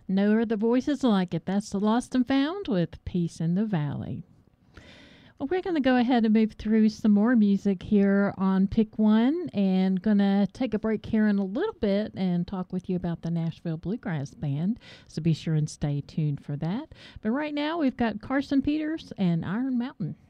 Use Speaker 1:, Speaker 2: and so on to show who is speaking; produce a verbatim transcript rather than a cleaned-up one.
Speaker 1: No other voices like it. That's the Lost and Found with Peace in the Valley. Well, we're going to go ahead and move through some more music here on Pick One, and going to take a break here in a little bit and talk with you about the Nashville Bluegrass Band. So be sure and stay tuned for that. But right now, we've got Carson Peters and Iron Mountain.